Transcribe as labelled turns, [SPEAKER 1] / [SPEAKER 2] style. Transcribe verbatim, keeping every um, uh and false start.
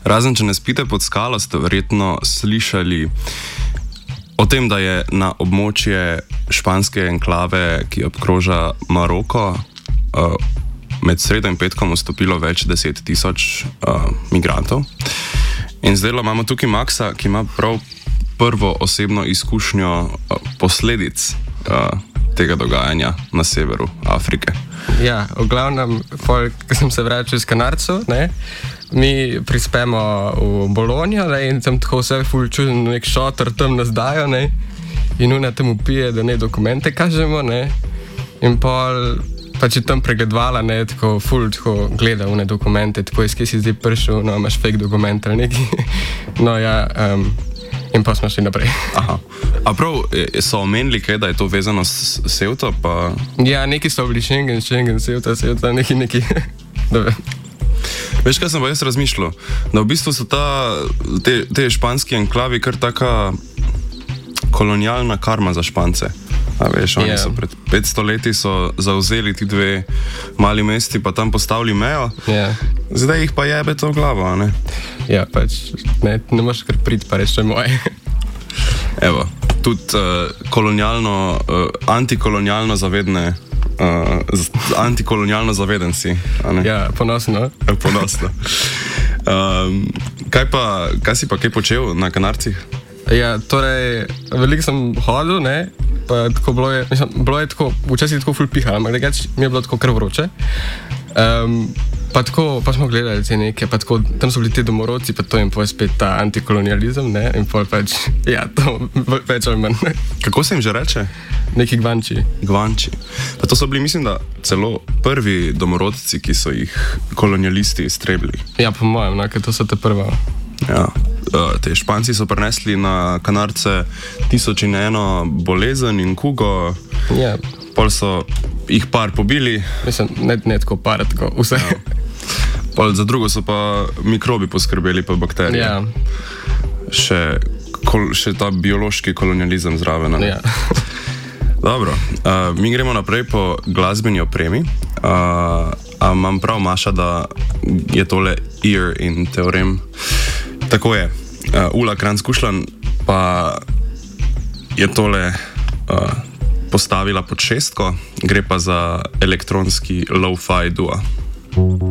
[SPEAKER 1] Razen, če ne spite pod skalo, ste verjetno slišali o tem, da je na območje španske enklave, ki obkroža Maroko, uh, med sredo in petkom vstopilo več deset tisoč uh, migrantov. In zdaj imamo tukaj Maxa, ki ima prav prvo osebno izkušnjo uh, posledic uh, tega dogajanja na severu Afrike.
[SPEAKER 2] Ja, v glavnem, ko sem se vračal iz Kanarcev, ne, mi prispemo v Bologno, ne, in tam tako vse ful čudno, nek šotor tam nas dajo, ne, in ona tam upije, da ne dokumente kažemo, ne, in pol pač je tam pregledvala, ne, tako ful tako gleda une dokumente, tako iz kje si zdaj prišel, no, imaš fake dokumente ali neki, no ja, um, in pa smo šli naprej.
[SPEAKER 1] Aha. A prav, so omenili kaj, da je to vezano s Ceuto, pa...
[SPEAKER 2] Ja, neki so bili Schengen, Schengen, Ceuta, Ceuta, neki, neki, da vem.
[SPEAKER 1] Veš, kaj sem pa jaz razmišljal? Da v bistvu so ta, te, te španski enklavi kar taka kolonialna karma za Špance. A veš, oni yeah. so pred petsto leti so zauzeli ti dve mali mesti, pa tam postavili mejo. Yeah. Zdaj jih pa jebe to v glavo, a ne?
[SPEAKER 2] Ja, pač, ne, ne moš kar priti, pa reči, moje.
[SPEAKER 1] Evo, tudi uh, kolonialno, uh, antikolonialno zavedne, uh, antikolonialno zaveden si, a ne?
[SPEAKER 2] Ja, ponosno.
[SPEAKER 1] Ponosno. Um, kaj pa, kaj si pa kaj počel na Kanarcih?
[SPEAKER 2] Ja, torej, veliko sem hodil, ne, pa tako bilo je, mislim, bilo je tako, včasih tako ful pihalo, ampak nekaj mi je bilo tako kar vroče. Um, pa tako, pa smo gledali te neke, pa tako, tam so bili ti domorodci, pa to jim poje spet ta antikolonializem, ne, in pol pač, ja, to več ali manj.
[SPEAKER 1] Kako se jim že reče?
[SPEAKER 2] Neki gvanči. Gvanči.
[SPEAKER 1] Pa to so bili, mislim, da celo prvi domorodci, ki so jih kolonialisti iztrebili.
[SPEAKER 2] Ja, po mojem, no, ker to so te prva.
[SPEAKER 1] Ja. Te Španci so prinesli na Kanarce tisoč in eno bolezen in kugo,
[SPEAKER 2] yeah.
[SPEAKER 1] Pol so jih par pobili.
[SPEAKER 2] Mislim, ne, ne tako par, tako vse. Ja.
[SPEAKER 1] Pol za drugo so pa mikrobi poskrbeli, pa bakterije.
[SPEAKER 2] Ja.
[SPEAKER 1] Še, kol, še ta biološki kolonializem zraven.
[SPEAKER 2] Ja.
[SPEAKER 1] Dobro, uh, mi gremo naprej po glasbeni opremi. Uh, a imam prav, Maša, da je tole Ear in Teorem? Tako je. Uh, Ula Kranjc-Kušlan pa je tole uh, postavila pod šestko, gre pa za elektronski lo-fi duo.